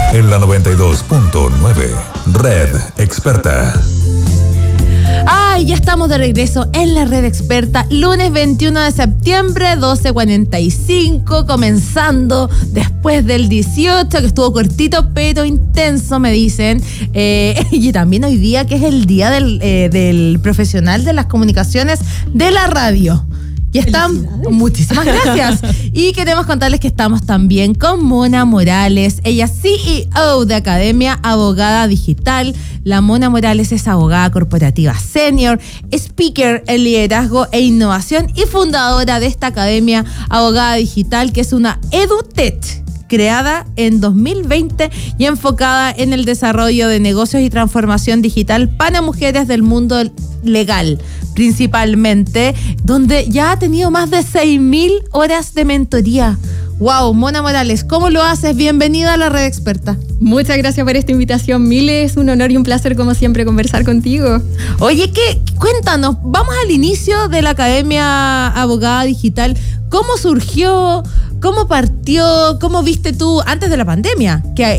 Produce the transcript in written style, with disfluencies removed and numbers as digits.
en la 92.9. Red Experta. Ay, ya estamos de regreso en la Red Experta, lunes 21 de septiembre, 12:45, comenzando después del 18, que estuvo cortito pero intenso, me dicen. Y también hoy día, que es el día del profesional de las comunicaciones de la radio. Y están, muchísimas gracias. Y queremos contarles que estamos también con Mona Morales. Ella es CEO de Academia Abogada Digital. La Mona Morales es abogada corporativa senior, speaker en liderazgo e innovación y fundadora de esta Academia Abogada Digital, que es una EduTech creada en 2020 y enfocada en el desarrollo de negocios y transformación digital para mujeres del mundo legal, principalmente, donde ya ha tenido más de 6.000 horas de mentoría. Wow, Mona Morales, ¿cómo lo haces? Bienvenida a la Red Experta. Muchas gracias por esta invitación, Mile. Es un honor y un placer, como siempre, conversar contigo. Oye, cuéntanos, vamos al inicio de la Academia Abogada Digital. ¿Cómo surgió? ¿Cómo partió? ¿Cómo viste tú antes de la pandemia? Que